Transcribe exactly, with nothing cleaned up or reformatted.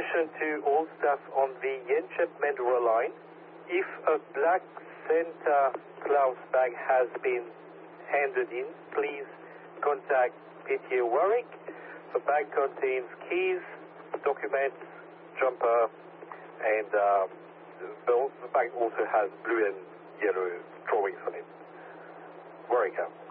attention to all staff on the Yenchep Mandurah line. If a black Santa Claus bag has been handed in, please contact P T A Warwick. The bag contains keys, documents, jumper, and uh, the, the bag also has blue and yellow drawings on it. Warwick out.